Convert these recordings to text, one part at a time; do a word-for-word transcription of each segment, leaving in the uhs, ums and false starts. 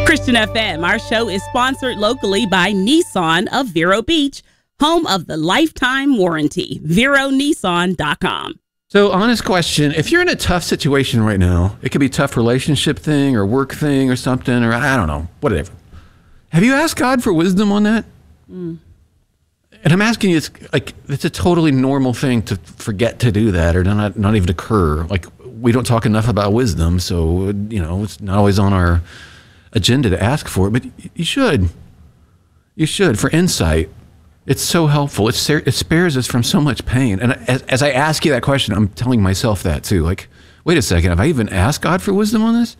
Christian F M, our show is sponsored locally by Nissan of Vero Beach, home of the lifetime warranty. Vero Nissan dot com. So, honest question, if you're in a tough situation right now, it could be a tough relationship thing or work thing or something, or I don't know, whatever. Have you asked God for wisdom on that? Mm. And I'm asking you, it's like, it's a totally normal thing to forget to do that or not, not even occur. Like, we don't talk enough about wisdom, so, you know, it's not always on our agenda to ask for it, but you should. You should, for insight. It's so helpful. It, it spares us from so much pain. And as, as I ask you that question, I'm telling myself that too. Like, wait a second, have I even asked God for wisdom on this?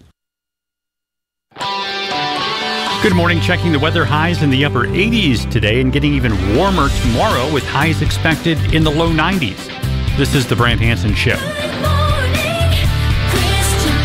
Good morning. Checking the weather, highs in the upper eighties today and getting even warmer tomorrow with highs expected in the low nineties. This is the Brant Hansen Show. Good morning, Christian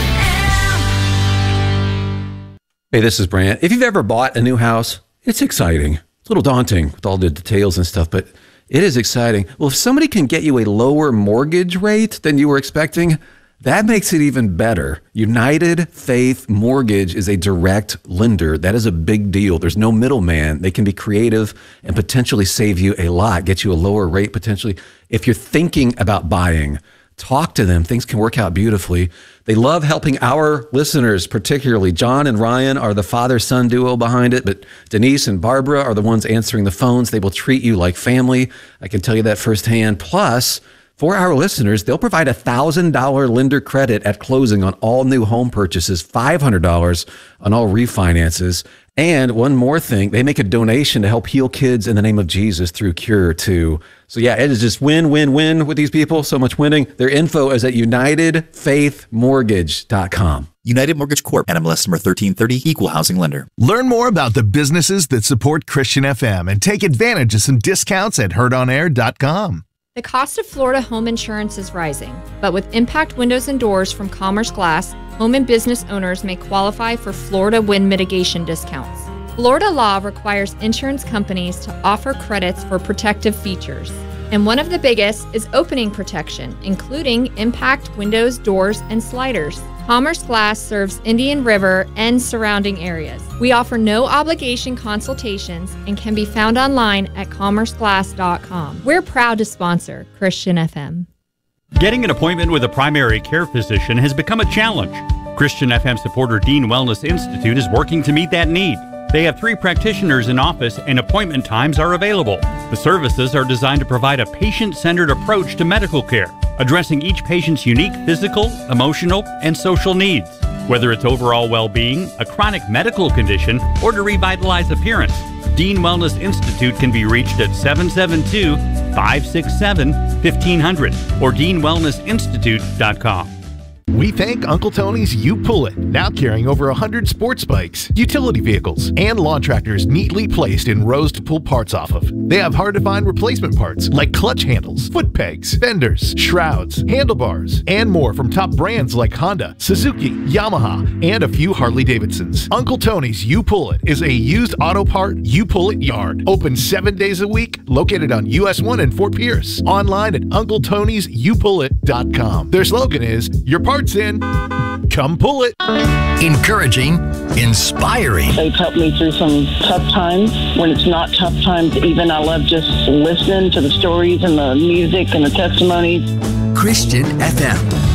F M. Hey, this is Brant. If you've ever bought a new house, it's exciting. It's a little daunting with all the details and stuff, but it is exciting. Well, if somebody can get you a lower mortgage rate than you were expecting, that makes it even better. United Faith Mortgage is a direct lender. That is a big deal. There's no middleman. They can be creative and potentially save you a lot, get you a lower rate potentially. If you're thinking about buying, talk to them. Things can work out beautifully. They love helping our listeners, particularly. John and Ryan are the father-son duo behind it, but Denise and Barbara are the ones answering the phones. They will treat you like family. I can tell you that firsthand. Plus, for our listeners, they'll provide a one thousand dollars lender credit at closing on all new home purchases, five hundred dollars on all refinances. And one more thing, they make a donation to help heal kids in the name of Jesus through Cure too. So yeah, it is just win, win, win with these people. So much winning. Their info is at united faith mortgage dot com. United Mortgage Corp. N M L S number thirteen thirty, Equal Housing Lender. Learn more about the businesses that support Christian F M and take advantage of some discounts at heard on air dot com. The cost of Florida home insurance is rising, but with Impact Windows and Doors from Commerce Glass, home and business owners may qualify for Florida wind mitigation discounts. Florida law requires insurance companies to offer credits for protective features, and one of the biggest is opening protection, including Impact Windows, Doors, and Sliders. Commerce Glass serves Indian River and surrounding areas. We offer no obligation consultations and can be found online at commerce glass dot com. We're proud to sponsor Christian F M. Getting an appointment with a primary care physician has become a challenge. Christian F M supporter Dean Wellness Institute is working to meet that need. They have three practitioners in office and appointment times are available. The services are designed to provide a patient-centered approach to medical care, addressing each patient's unique physical, emotional, and social needs. Whether it's overall well-being, a chronic medical condition, or to revitalize appearance, Dean Wellness Institute can be reached at seven seven two, five six seven, one five zero zero or dean wellness institute dot com. We thank Uncle Tony's You Pull It, now carrying over one hundred sports bikes, utility vehicles, and lawn tractors neatly placed in rows to pull parts off of. They have hard-to-find replacement parts like clutch handles, foot pegs, fenders, shrouds, handlebars, and more from top brands like Honda, Suzuki, Yamaha, and a few Harley-Davidsons. Uncle Tony's You Pull It is a used auto part You Pull It yard. Open seven days a week, located on U S one in Fort Pierce. Online at uncle tonys you pull it dot com. Their slogan is, your parts in, come pull it. Encouraging, inspiring. They've helped me through some tough times. When it's not tough times, even I love just listening to the stories and the music and the testimonies. Christian F M.